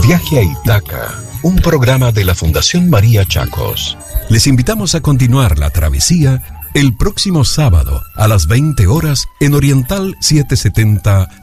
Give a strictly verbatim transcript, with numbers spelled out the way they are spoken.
Viaje a Itaca, un programa de la Fundación María Chacos. Les invitamos a continuar la travesía el próximo sábado a las veinte horas en Oriental setecientos setenta